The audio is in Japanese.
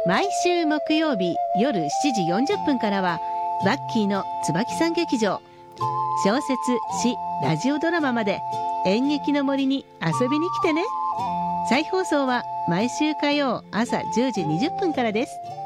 毎週木曜日夜7時40分からはバッキーの椿さん劇場、小説、詩、ラジオドラマまで演劇の森に遊びに来てね。再放送は毎週火曜朝10時20分からです。